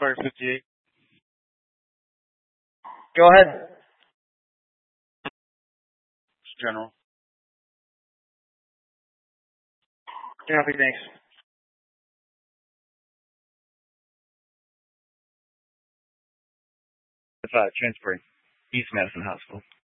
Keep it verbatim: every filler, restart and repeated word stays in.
Fire fifty-eight. Go ahead. General. Copy, thanks. Five, transferring. East Madison Hospital.